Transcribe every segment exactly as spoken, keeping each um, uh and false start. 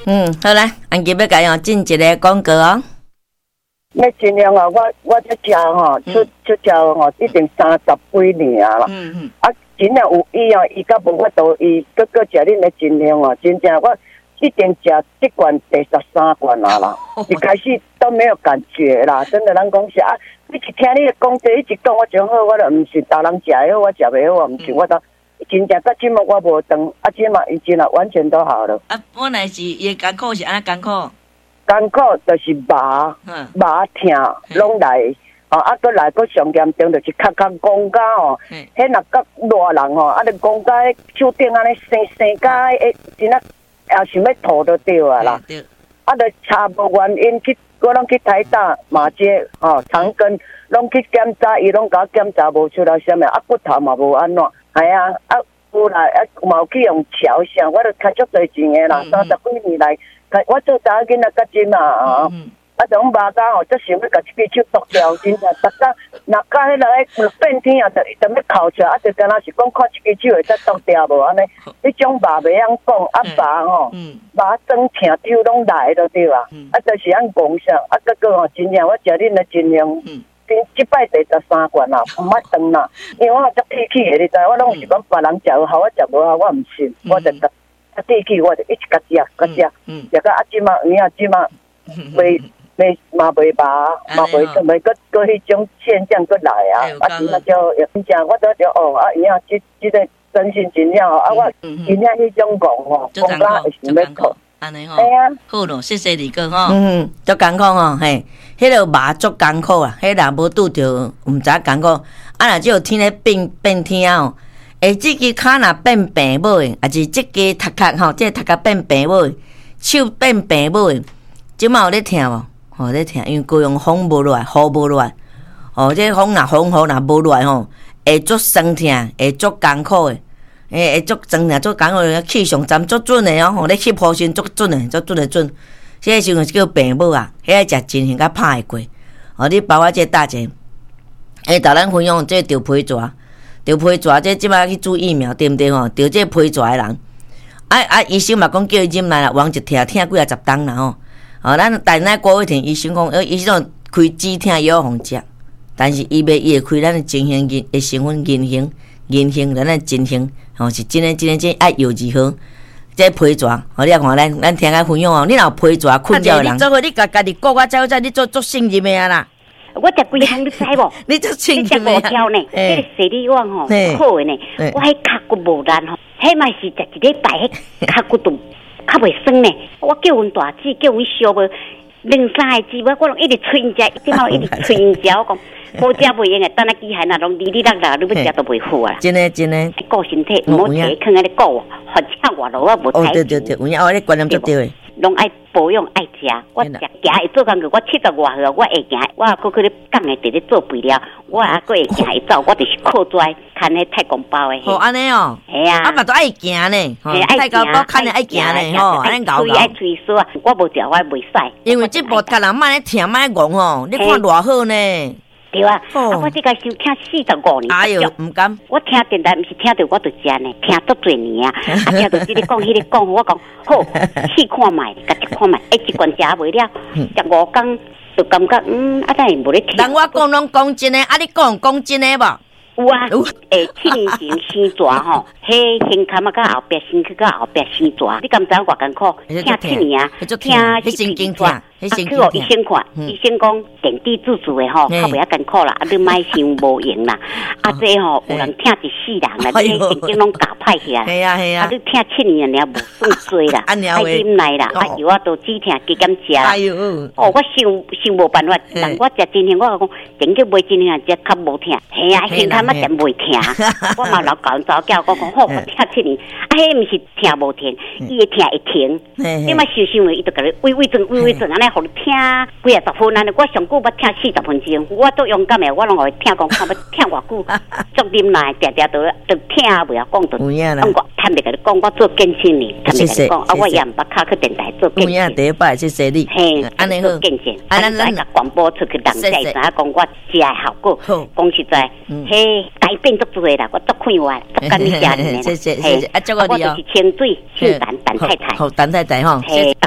嗯，好啦，安吉要甲用进一个广告哦。 要尽量啊，我我这食吼，出出食吼，一定三十几年啦。嗯嗯。啊，真正有伊哦，伊甲无法度，伊搁搁食恁的尽量哦，真正我一定食这罐第十三罐啊啦。一开始都没有感觉啦，真的，咱讲是啊，你一听你讲这，一直讲我真好，我就毋是大人食的好，我食袂好，毋是我都真正到今嘛我无长，啊，今嘛已经啊完全都好了。 啊，本来是伊艰苦是安那艰苦？ 艰苦就是麻，麻痛拢来，哦，啊，搁来搁上严重就是咔咔讲甲哦，迄若甲热人哦，啊，你讲甲迄手顶安尼生生甲迄真啊，也想要吐就对啊啦。啊，就查无原因去，我拢去台大马街哦，长庚拢去检查，伊拢甲我检查无出来啥物，啊，骨头嘛无安怎，系啊，啊有来啊，嘛有去用桥啥，我著开足多钱诶啦，三十几年来。我做查囡仔较真啊，啊，啊，种麻家吼，则想要甲一只手剁掉，真正，逐工若甲迄落个变天啊，就就要哭出来，啊，就敢若是讲看一只手会则剁掉无安尼，迄种麻袂晓讲，啊麻吼，麻酸疼抽拢来就对啊，啊，就是按讲啥，啊，结果吼，真正我食恁的尽量，今即摆第十三罐啦，毋捌断啦，因为我足气气的，你知，我拢是讲别人食好，我食无好，我毋信，我就。啊，地气我就一直甲食，甲食，食到啊，即马有影即马袂袂嘛袂麻，嘛袂袂搁搁迄种现象搁来啊！啊，即马就真正我都就哦啊，有影即即个真心真了啊！我真正迄种讲吼，讲甲会想要吐。 安尼吼，系啊，好咯，谢谢你哥吼。嗯，足艰苦吼，嘿，迄个麻足艰苦啊，迄若无拄着，毋知艰苦。啊，若只有天咧变变天哦。诶，即支骹若变平尾，也是即支头壳吼，即个头壳变平尾，手变平尾，即马有咧疼无？吼咧疼，因为高阳风无落来，雨无落来，哦，即风若风雨若无落来吼，会足酸疼，会足艰苦诶，诶，会足酸疼，足艰苦，气象站足准诶哦，吼，咧去坡身足准诶，足准诶准。即个时阵是叫平尾啊，迄个食真型甲拍会过。哦，你包我即个大姐，诶，甲咱分享即个着皮蛇。着皮蛇，这即摆去注疫苗，对毋对吼？着这皮蛇诶人，啊啊！医生嘛讲叫伊忍耐啦，往一疼疼几啊十冬啦吼。哦，咱但咱郭伟田医生讲，呃，医生开止疼药互食，但是伊袂伊会开咱诶真型银诶成分银型银型，咱诶真型吼是真诶真诶真爱药剂好。这皮蛇，吼你啊看咱咱听个分享哦，你若有皮蛇困扰人，你做伙你家家己顾我照照，你做做信任诶啊啦。 我食规项你知无？ 你做清气咩？你食无挑呢？迄个洗力丸吼，好诶呢。我迄脚骨无力吼，迄嘛是食一礼拜，迄脚骨都较袂酸呢。我叫阮大姊，叫阮小妹，两三个姊妹，我拢一直催因食，即马一直催因食。我讲无食袂用诶，等下机械那拢哩哩啦啦，你要食都袂好啊。 真诶真诶， 顾身体，毋好摕囥安尼顾，反正活路我无睇。 哦对对对，有影，我咧观念足对诶。 拢爱保养爱食，我食行会做工课，我七十外岁，我会行，我搁去咧讲诶，直咧做肥料，我还搁会行会走，我就是靠拽看迄太公包诶。 哦，安尼哦， 系啊， 啊嘛都爱行呢，太公包看着爱行呢，吼，安尼搞搞。 爱吹簌啊，我无食我袂使。 因为即部脚人莫咧疼，莫咧戆吼，你看偌好呢。 对啊，啊我即个收听四十五年， 哎呦，唔敢。 我听电台，毋是听到我就食呢，听足多年啊，啊听到即个讲，迄个讲，我讲好，试看卖，甲食看卖，一罐食袂了，食五工就感觉嗯，啊，但是无咧听。 人我讲拢讲真诶，啊你讲讲真诶无？ 有啊，诶，七年前生蛇吼，迄胸坎啊，甲后壁身躯，甲后壁生蛇，你敢知影偌艰苦？听七年啊，听迄神经痛， 迄神经痛。啊，去互医生看，医生讲电地自主诶吼，较袂遐艰苦啦，啊，你莫伤无用啦。啊，这吼有人听一世人啦，你神经拢搞歹起来。 系啊系啊， 啊，你听七年了，无算多啦，爱忍耐啦，啊，药啊都止疼加减食。哎呦，哦，我想想无办法，但我食真疼，我讲顶去买真疼，食较无疼。系啊，胸坎啊食袂疼，我嘛老教人早教，我讲好，我听七年，啊，迄毋是听无停，伊会听会停，你嘛想想伊就甲你喂喂转喂喂转，安尼互你听几啊十分，安尼我上久捌听四十分钟，我都勇敢诶，我拢会听讲，看要听偌久，足忍耐，定定都都听袂晓讲，都讲我趁袂甲你讲，我做健身呢，趁袂甲你讲，啊，我也毋捌卡去电台做健身。 有影第一摆谢谢你， 嘿，安尼好健身，啊，咱来甲广播出去，人才知影讲我食诶效果。讲实在，嘿，改变足多啦，我足快活，足甘你食呢。 谢谢谢谢，啊，祝我你哦。 我就是清水秀蛋蛋太太， 好蛋太太吼。 嘿，逐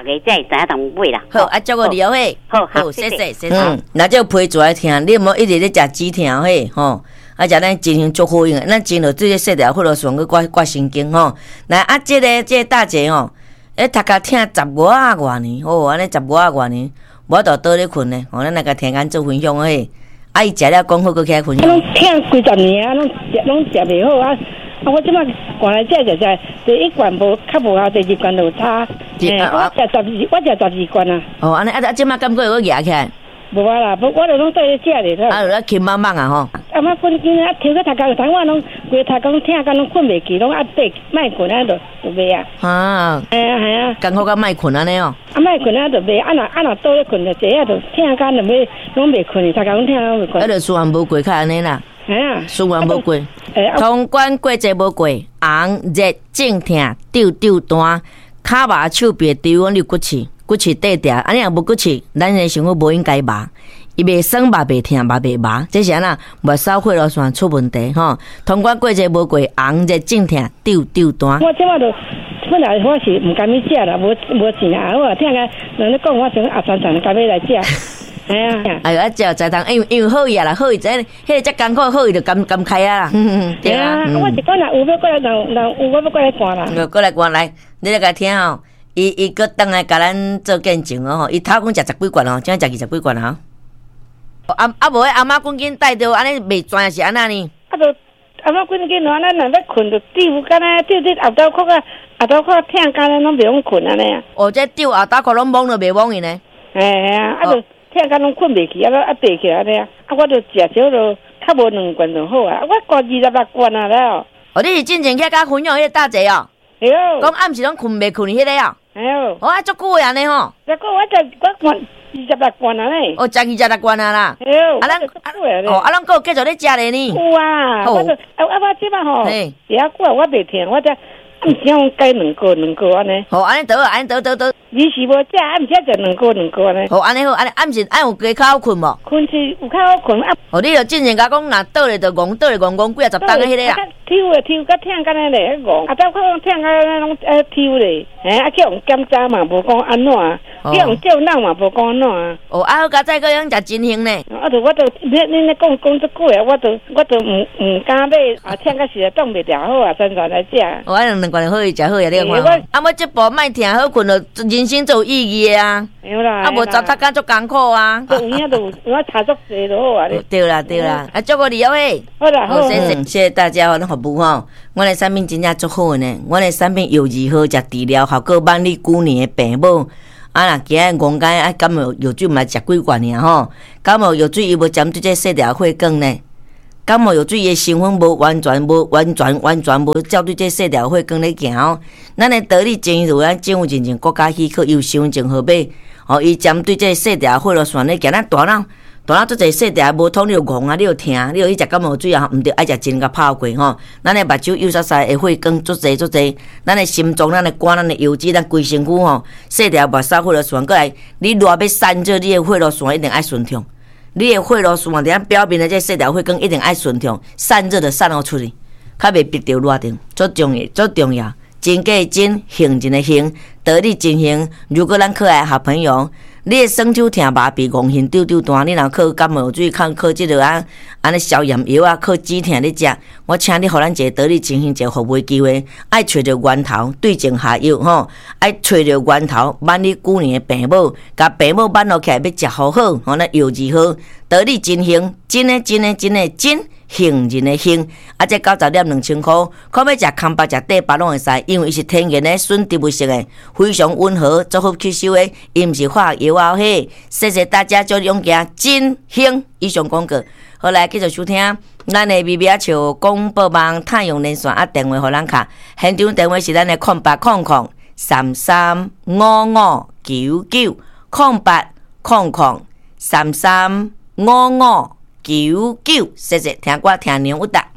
个才会知影同买啦。 好，啊，祝个你嘿， 好好，谢谢谢谢。嗯，那这批做来听，你莫一直咧食止疼嘿，吼。啊，食咱精神足好用，咱精了这些细条或者算个挂挂神经吼。来啊，这个这个大姐吼，诶，读甲听十五啊外年，哦，安尼十五啊外年，我倒倒咧困咧，吼，咱来甲听咱做分享嘿。啊，伊食了讲好，佮起来分享。 拢听几十年啊，拢食拢食袂好啊。啊，我即摆灌来食食食，第一罐无较无效，第二罐就差。诶，我食十二，我食十二罐啊。 哦，安尼啊，啊，即摆感觉有压起来。 无啊啦，我就拢对咧食咧。 啊，有轻慢慢啊吼。 啊，妈困紧啊，听个头壳头我拢规头讲听甲拢困袂去，拢压底莫困啊，就就袂啊。 啊。 哎呀，系啊。 刚好甲莫困安尼哦。 啊，莫困啊，就袂啊，若啊若倒咧困就坐啊，就听甲就要拢袂困，头壳拢听拢袂困。 啊，就思源无过较安尼啦。 系啊。 思源无过。通关过节无过，红热正疼，丢丢单，骹麻手臂丢往你骨刺。骨刺底掉，安尼也无骨刺，咱人想讲无应该麻，伊袂酸麻袂疼麻袂麻，这是安那末梢血路线出问题吼。通关过节无过，红热正疼，丢丢单。 我即摆就本来我是毋甘去食啦，无无钱啊，我听个人咧讲，我想阿酸酸甘要来食。哎呀， 哎呀，食在当，因为因为好伊啊啦，好伊在，迄个只艰苦好伊就甘甘开啊啦。 对啊，我是讲若有要过来，若若有我要过来灌啦。 过来灌来，你来甲听吼。伊伊搁倒来甲咱做见证哦吼，伊头讲食十几罐哦，怎食二十几罐啊？啊啊无，阿妈赶紧带着安尼袂专是安那呢？ 啊，就阿妈赶紧安尼，若要困就丢干那丢丢后头壳啊，后头壳听干那拢袂用困安尼啊。 哦，这丢后头壳拢懵了袂懵伊呢？ 哎啊，啊就听干拢困袂去，啊个啊爬起来安尼啊，啊我就食少就较无两罐就好啊，我灌二十六罐啊了。 哦，你是进前去甲分享迄个大姐哦？ 对哦。 讲暗时拢困袂困迄个哦？ 哎呦， 哦，啊，足久诶安尼吼。 再讲我再我灌二十六罐啊嘞。 哦，食二十六罐啊啦。 哎呦， 啊咱哦，啊咱搁有继续咧食咧呢。 有啊，我就啊啊我即摆吼，食啊久我袂听，我才暗时用改两个两个安尼。 哦，安尼倒安尼倒倒倒。 二时无食，暗时食两个两个安尼。 哦，安尼好，安尼暗时按有加较好困无？ 困是有较好困啊。 哦，你著进前甲讲，若倒咧就戆，倒咧戆戆几啊十档诶迄个啊。 抽诶抽，甲听干咧咧戆，啊！再看听干拢诶抽咧，嘿啊！叫人检查嘛，无讲安怎啊？叫人叫人嘛，无讲安怎啊？ 哦，啊好，甲再个样食真香呢。 啊，就我就你你咧讲讲这句啊，我就我就唔唔敢买啊，听个时当袂了好啊，专专来食。 哦，啊两罐好伊食好呀，你看。啊，我这步莫听好困了，人生就有意义诶啊。 有啦。 啊，无糟蹋干足艰苦啊。 有影就有我查足济就好啊。 对啦对啦，啊，祝个你好诶。 好啦好。 谢谢谢谢大家哦，咱服务吼，阮诶产品真正足好呢，阮诶产品又如何食治疗效果万里久年诶病某。啊，若今日讲解啊，感冒药水毋来食几罐尔吼，感冒药水伊无针对这细条血管呢，感冒药水伊成分无完全无完全完全无照对这细条血管咧行哦。咱诶得力精油咱政府认证国家许可，有身份证号码，哦，伊针对这细条血路线咧行，咱大脑大脑做侪细条无通，你就戆啊，你就疼，你就去食感冒水啊，毋着爱食真甲泡过吼。咱诶目睭右煞腮会血管足侪足侪，咱诶心脏、咱诶肝、咱诶油脂、咱规身躯吼，细条目梢血路线过来，你若要散热，你诶血路线一定爱顺畅。你诶血路线伫咱表面诶这细条血管一定爱顺畅，散热就散互出去，较袂逼着热着，足重要，足重要。真假真，行真诶行，道理真行。如果咱可爱好朋友，你诶双手疼麻痹、戆痕、丢丢单，你若靠感冒水、靠靠即落啊，安尼消炎药啊，靠止疼咧食，我请你互咱一个道理真行一个服务机会，爱找着源头，对症下药吼，爱找着源头，万里久年诶病某，甲病某挽落起来要食好好，吼那药治好，道理真行，真诶真诶真诶真。杏仁的杏，啊，这九十粒两千块，看要食空白食底白拢会使，因为伊是天然的纯植物性的，非常温和，足好吸收的，伊毋是化学药啊嘿。谢谢大家做用行真杏以上广告，好来继续收听咱的微微啊笑广播网太阳连线啊电话互咱卡，现场电话是咱的空八空空三三五五九九空八空空三三五五。九九，谢谢，听歌听牛有达。